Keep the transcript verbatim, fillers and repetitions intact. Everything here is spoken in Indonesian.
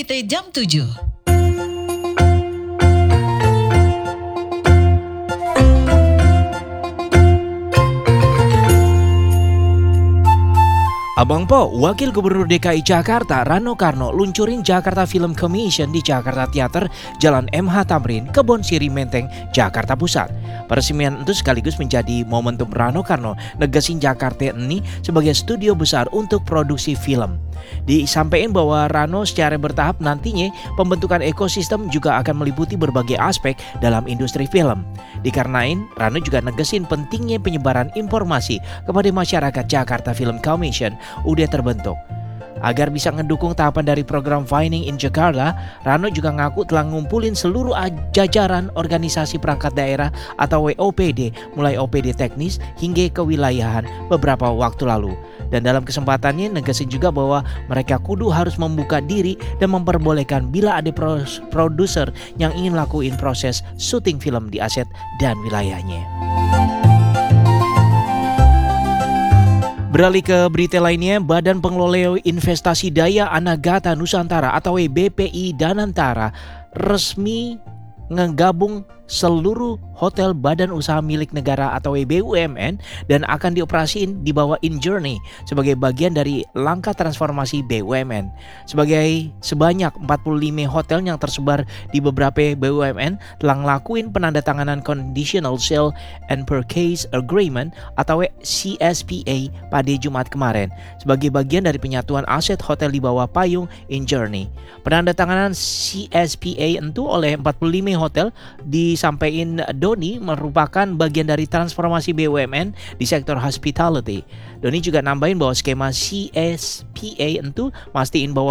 G T Jam tujuh. Abang Po, Wakil Gubernur D K I Jakarta Rano Karno luncurin Jakarta Film Commission di Jakarta Theater, Jalan M H Tamrin, Kebon Siri Menteng, Jakarta Pusat. Peresmian itu sekaligus menjadi momentum Rano Karno negesin Jakarta ini sebagai studio besar untuk produksi film. Disampaikan bahwa Rano secara bertahap nantinya pembentukan ekosistem juga akan meliputi berbagai aspek dalam industri film. Dikarenain Rano juga negesin pentingnya penyebaran informasi kepada masyarakat. Jakarta Film Commission udah terbentuk. Agar bisa ngedukung tahapan dari program Finding in Jakarta, Rano juga ngaku telah ngumpulin seluruh jajaran organisasi perangkat daerah atau W O P D, mulai O P D teknis hingga kewilayahan beberapa waktu lalu. Dan dalam kesempatannya negesin juga bahwa mereka kudu harus membuka diri dan memperbolehkan bila ada produser yang ingin lakuin proses syuting film di aset dan wilayahnya. Beralih ke berita lainnya, Badan Pengelola Investasi Daya Anagata Nusantara atau B P I Danantara resmi ngegabung seluruh hotel badan usaha milik negara atau B U M N dan akan dioperasiin di bawah InJourney sebagai bagian dari langkah transformasi B U M N. Sebagai sebanyak empat puluh lima hotel yang tersebar di beberapa B U M N telah ngelakuin penandatanganan Conditional Sale and Purchase Agreement atau C S P A pada Jumat kemarin sebagai bagian dari penyatuan aset hotel di bawah payung InJourney. Penandatanganan C S P A itu oleh empat puluh lima hotel di disampaikan Doni merupakan bagian dari transformasi B U M N di sektor hospitality. Doni juga nambahin bahwa skema C S P A itu mastiin bahwa